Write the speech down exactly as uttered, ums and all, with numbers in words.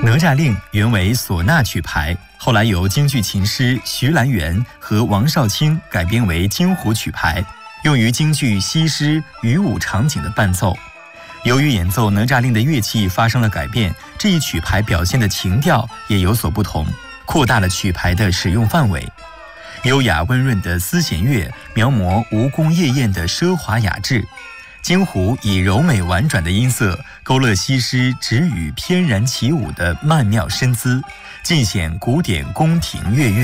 哪吒令原为唢呐曲牌，后来由京剧琴师徐兰元和王少卿改编为京胡曲牌，用于京剧西施、渔舞场景的伴奏。由于演奏哪吒令的乐器发生了改变，这一曲牌表现的情调也有所不同，扩大了曲牌的使用范围。优雅温润的丝弦乐描摹吴宫夜宴的奢华雅致，京胡以柔美婉转的音色勾勒西施止语翩然起舞的曼妙身姿，尽显古典宫廷乐韵。